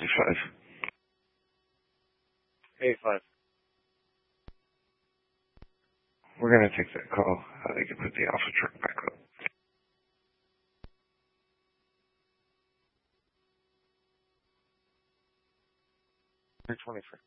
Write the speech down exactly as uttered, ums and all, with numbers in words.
five. Hey, five. We're going to take that call. Uh, they can put the Alpha truck back up. three twenty-three.